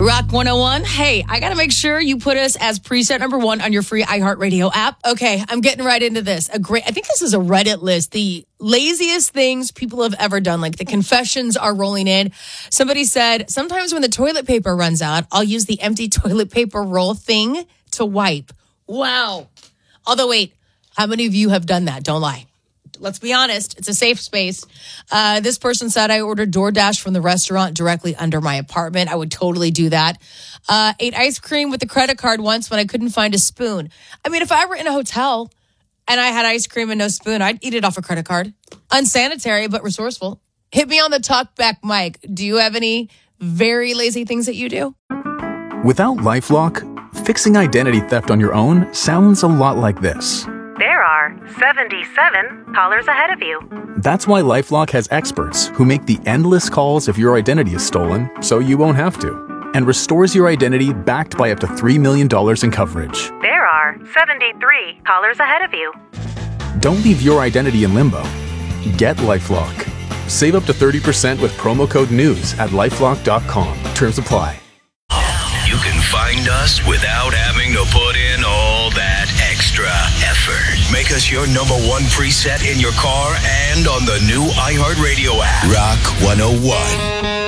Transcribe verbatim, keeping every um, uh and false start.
Rock one oh one. Hey, I got to make sure you put us as preset number one on your free iHeartRadio app. Okay, I'm getting right into this. A great, I think this is a Reddit list. The laziest things people have ever done. Like the confessions are rolling in. Somebody said, sometimes when the toilet paper runs out, I'll use the empty toilet paper roll thing to wipe. Wow. Although, wait, how many of you have done that? Don't lie. Let's be honest. It's a safe space. Uh, this person said, I ordered DoorDash from the restaurant directly under my apartment. I would totally do that. Uh, ate ice cream with a credit card once when I couldn't find a spoon. I mean, if I were in a hotel and I had ice cream and no spoon, I'd eat it off a credit card. Unsanitary, but resourceful. Hit me on the talk back mic. Do you have any very lazy things that you do? Without LifeLock, fixing identity theft on your own sounds a lot like this. There are seventy-seven callers ahead of you. That's why LifeLock has experts who make the endless calls if your identity is stolen, so you won't have to, and restores your identity backed by up to three million dollars in coverage. There are seventy-three callers ahead of you. Don't leave your identity in limbo. Get LifeLock. Save up to thirty percent with promo code NEWS at lifelock dot com. Terms apply. You can find us without having to put in all that extra effort. Make us your number one preset in your car and on the new iHeartRadio app. Rock one oh one.